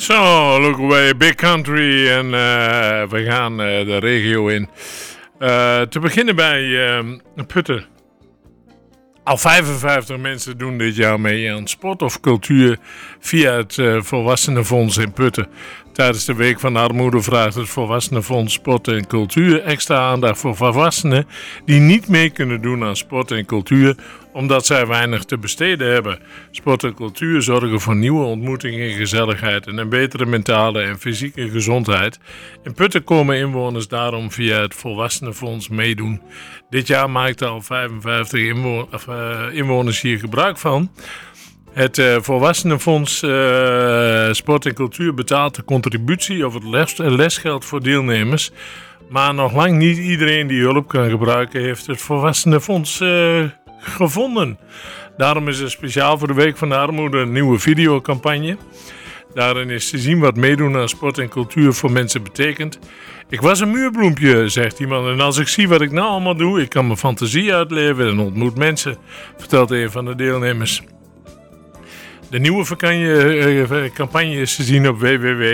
Zo, look away, big country en we gaan de regio in. Te beginnen bij Putten. Al 55 mensen doen dit jaar mee aan sport of cultuur via het Volwassenenfonds in Putten. Tijdens de Week van Armoede vraagt het Volwassenenfonds Sport en Cultuur extra aandacht voor volwassenen die niet mee kunnen doen aan sport en cultuur omdat zij weinig te besteden hebben. Sport en cultuur zorgen voor nieuwe ontmoetingen, gezelligheid en een betere mentale en fysieke gezondheid. In Putten komen inwoners daarom via het Volwassenenfonds meedoen. Dit jaar maakten al 55 inwoners hier gebruik van. Het Volwassenenfonds Sport en Cultuur betaalt de contributie of het lesgeld voor deelnemers. Maar nog lang niet iedereen die hulp kan gebruiken heeft het Volwassenenfonds gevonden. Daarom is er speciaal voor de Week van de Armoede een nieuwe videocampagne. Daarin is te zien wat meedoen aan sport en cultuur voor mensen betekent. Ik was een muurbloempje, zegt iemand. En als ik zie wat ik nou allemaal doe, ik kan mijn fantasie uitleven en ontmoet mensen, vertelt een van de deelnemers. De nieuwe campagne is te zien op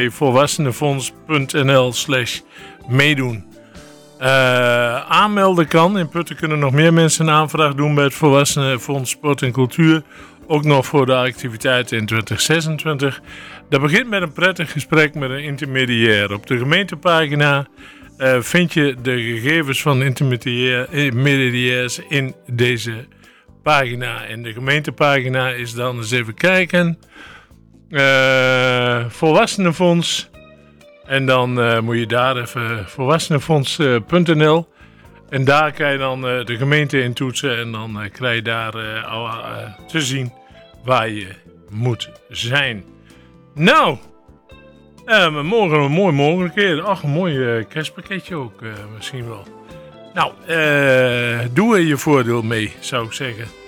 www.volwassenenfonds.nl/meedoen. Aanmelden kan. In Putten kunnen nog meer mensen een aanvraag doen bij het Volwassenenfonds Sport en Cultuur. Ook nog voor de activiteiten in 2026. Dat begint met een prettig gesprek met een intermediair. Op de gemeentepagina vind je de gegevens van intermediairs in deze pagina. En de gemeentepagina is dan eens even kijken. Volwassenenfonds. En dan moet je daar even volwassenenfonds.nl. En daar kan je dan de gemeente in toetsen. En dan krijg je daar te zien waar je moet zijn. Nou, morgen een mooie mogelijkheden. Ach, een mooi kerstpakketje ook misschien wel. Nou, doe er je voordeel mee, zou ik zeggen.